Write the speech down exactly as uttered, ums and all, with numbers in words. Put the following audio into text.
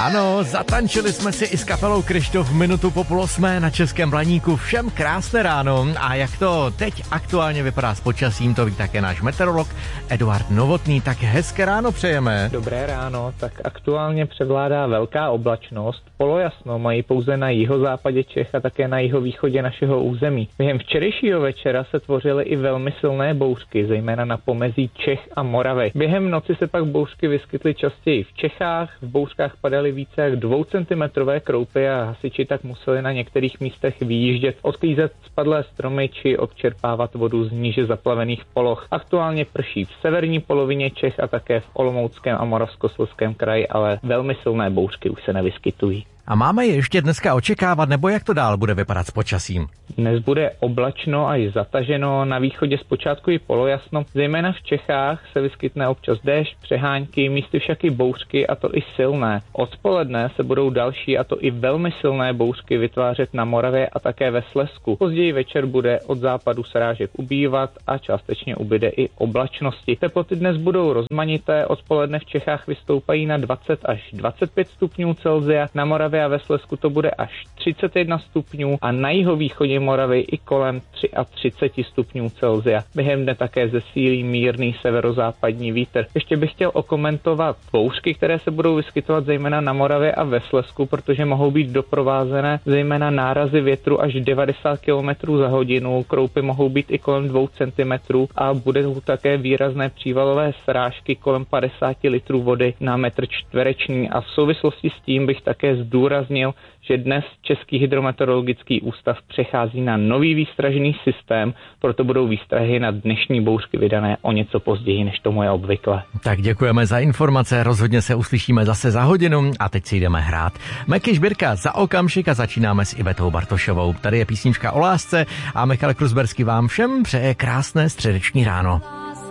Ano, zatančili jsme si i s kapelou Kryštof minutu po půl osmé na Českém Blaníku. Všem krásné ráno. A jak to teď aktuálně vypadá s počasím, to ví také náš meteorolog Eduard Novotný. Tak hezké ráno přejeme. Dobré ráno, tak aktuálně převládá velká oblačnost. Polojasno mají pouze na jihozápadě Čech a také na jihovýchodě našeho území. Během včerejšího večera se tvořily i velmi silné bouřky, zejména na pomezí Čech a Moravy. Během noci se pak bouřky vyskytly častěji v Čechách, v bouřkách padaly více jak dvoucentimetrové kroupy a hasiči tak museli na některých místech vyjíždět, odklízet spadlé stromy či odčerpávat vodu z níže zaplavených poloh. Aktuálně prší v severní polovině Čech a také v Olomouckém a Moravskoslezském kraji, ale velmi silné bouřky už se nevyskytují. A máme je ještě dneska očekávat, nebo jak to dál bude vypadat s počasím? Dnes bude oblačno až zataženo, na východě zpočátku i polojasno, zejména v Čechách se vyskytne občas déšť, přehánky, místy však i bouřky, a to i silné. Odpoledne se budou další, a to i velmi silné bouřky vytvářet na Moravě a také ve Slezsku. Později večer bude od západu srážek ubývat a částečně ubyde i oblačnosti. Teploty dnes budou rozmanité, odpoledne v Čechách vystoupají na dvacet až dvacet pět stupňů Celsia, na Moravě a ve Slezsku to bude až třicet jedna stupňů a na jihovýchodě Moravy i kolem třicet tři stupňů Celsia. Během dne také zesílí mírný severozápadní vítr. Ještě bych chtěl okomentovat bouřky, které se budou vyskytovat zejména na Moravě a ve Slezsku, protože mohou být doprovázené zejména nárazy větru až devadesát kilometrů za hodinu. Kroupy mohou být i kolem dvou centimetrů a budou také výrazné přívalové srážky kolem padesát litrů vody na metr čtvereční. A v souvislosti s tím bych také zdůraznil, že dnes Český hydrometeorologický ústav přechází na nový výstražný systém, proto budou výstrahy na dnešní bouřky vydané o něco později, než tomu je obvykle. Tak děkujeme za informace, rozhodně se uslyšíme zase za hodinu a teď si jdeme hrát. Meky Žbírka za okamžik a začínáme s Ivetou Bartošovou. Tady je písnička o lásce a Michal Kruzberský vám všem přeje krásné středeční ráno.